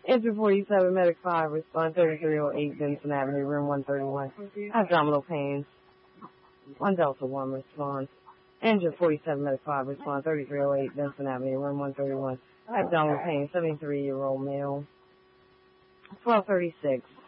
Engine 47, Medic 5, respond 3308, Benson Avenue, room 131. Abdominal pains. 1 Delta 1, respond. Engine 47, Medic 5, respond 3308, Benson Avenue, room 131. Abdominal pain, 73-year-old male. 1236.